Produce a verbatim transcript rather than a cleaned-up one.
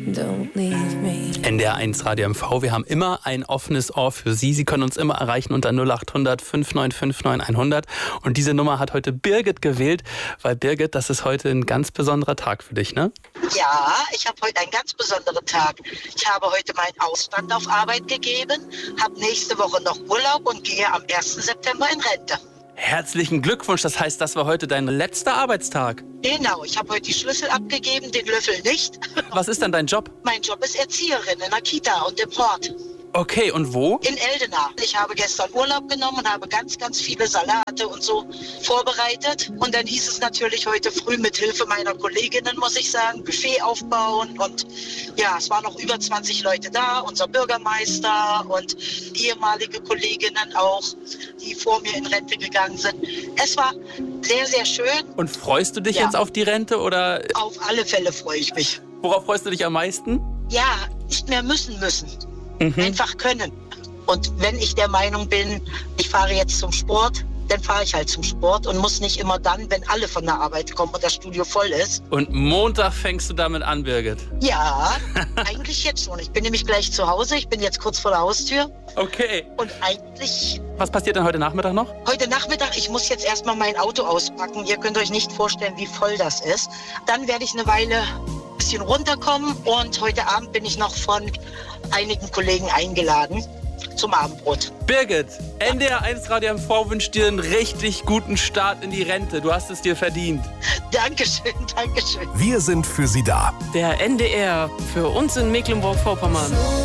Don't leave me. N D R eins Radio M V. Wir haben immer ein offenes Ohr für Sie. Sie können uns immer erreichen unter null acht hundert fünf neun fünf neun hundert. Und diese Nummer hat heute Birgit gewählt, weil Birgit, das ist heute ein ganz besonderer Tag für dich, ne? Ja, ich habe heute einen ganz besonderen Tag. Ich habe heute meinen Ausstand auf Arbeit gegeben, habe nächste Woche noch Urlaub und gehe am ersten September in Rente. Herzlichen Glückwunsch. Das heißt, das war heute dein letzter Arbeitstag. Genau, ich habe heute die Schlüssel abgegeben, den Löffel nicht. Was ist denn dein Job? Mein Job ist Erzieherin in der Kita und im Hort. Okay, und wo? In Eldena. Ich habe gestern Urlaub genommen und habe ganz, ganz viele Salate und so vorbereitet. Und dann hieß es natürlich heute früh mit Hilfe meiner Kolleginnen, muss ich sagen, Buffet aufbauen. Und ja, es waren noch über zwanzig Leute da, unser Bürgermeister und ehemalige Kolleginnen auch, die vor mir in Rente gegangen sind. Es war sehr, sehr schön. Und freust du dich Ja. jetzt auf die Rente oder Auf alle Fälle freue ich mich. worauf freust du dich am meisten? Ja, nicht mehr müssen müssen. Mhm. Einfach können. Und wenn ich der Meinung bin, ich fahre jetzt zum Sport, dann fahre ich halt zum Sport und muss nicht immer dann, wenn alle von der Arbeit kommen und das Studio voll ist. Und Montag fängst du damit an, Birgit. Ja, eigentlich jetzt schon. Ich bin nämlich gleich zu Hause. Ich bin jetzt kurz vor der Haustür. Okay. Und eigentlich Was passiert denn heute Nachmittag noch? heute Nachmittag, ich muss jetzt erstmal mein Auto auspacken. Ihr könnt euch nicht vorstellen, wie voll das ist. Dann werde ich eine Weile ein bisschen runterkommen und heute Abend bin ich noch von einigen Kollegen eingeladen zum Abendbrot. Birgit, N D R eins Radio M V wünscht dir einen richtig guten Start in die Rente. Du hast es dir verdient. Dankeschön, Dankeschön. Wir sind für Sie da. Der N D R für uns in Mecklenburg-Vorpommern.